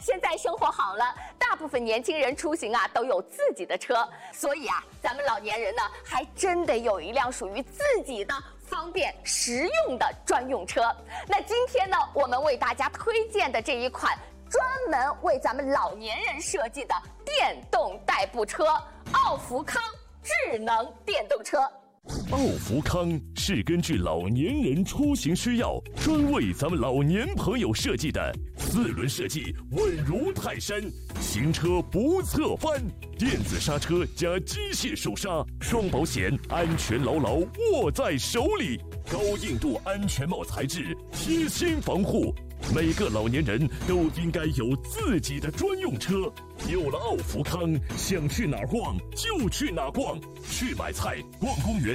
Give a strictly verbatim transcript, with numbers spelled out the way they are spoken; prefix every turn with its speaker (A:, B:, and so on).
A: 现在生活好了，大部分年轻人出行啊都有自己的车，所以啊，咱们老年人呢还真得有一辆属于自己的方便实用的专用车。那今天呢，我们为大家推荐的这一款专门为咱们老年人设计的电动代步车——奥福康智能电动车。
B: 奥福康是根据老年人出行需要，专为咱们老年朋友设计的，四轮设计稳如泰山，行车不侧翻，电子刹车加机械手刹，双保险，安全牢牢握在手里，高硬度安全帽材质，贴心防护。每个老年人都应该有自己的专用车。有了奥福康，想去哪儿逛就去哪儿逛，去买菜、逛公园。